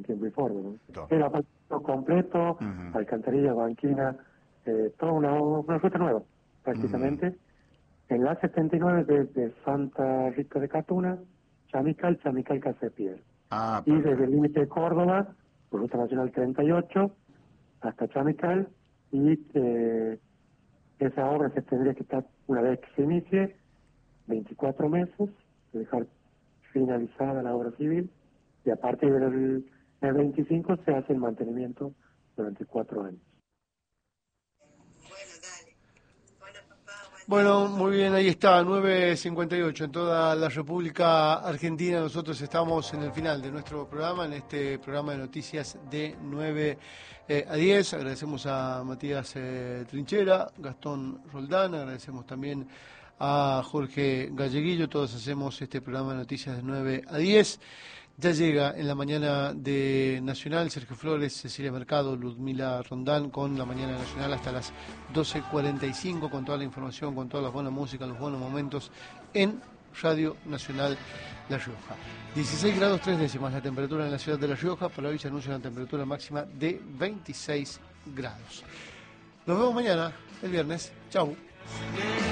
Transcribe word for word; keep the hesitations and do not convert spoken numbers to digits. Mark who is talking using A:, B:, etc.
A: tiempo y forma, ¿no?
B: Todo.
A: Era asfalto completo,
B: Uh-huh.
A: alcantarilla, banquina, eh, toda una, una ruta nueva, prácticamente. Uh-huh. En la setenta y nueve desde Santa Rita de Catuna, Chamical, Chamical, Casepiedra.
B: Ah,
A: y desde el límite de Córdoba, por Ruta Nacional treinta y ocho, hasta Chamical, y eh, esa obra se tendría que estar, una vez que se inicie, veinticuatro meses, de dejar finalizada la obra civil, y a partir del, del veinticinco se hace el mantenimiento durante cuatro años.
C: Bueno, muy bien, ahí está, nueve cincuenta y ocho en toda la República Argentina. Nosotros estamos en el final de nuestro programa, en este programa de noticias de nueve eh, a diez. Agradecemos a Matías eh, Trinchera, Gastón Roldán, agradecemos también a Jorge Galleguillo. Todos hacemos este programa de noticias de nueve a diez. Ya llega en la mañana de Nacional Sergio Flores, Cecilia Mercado, Ludmila Rondán con la mañana nacional hasta las doce cuarenta y cinco con toda la información, con toda la buena música, los buenos momentos en Radio Nacional La Rioja. dieciséis grados tres décimas la temperatura en la ciudad de La Rioja. Para hoy se anuncia una temperatura máxima de veintiséis grados. Nos vemos mañana, el viernes. Chau.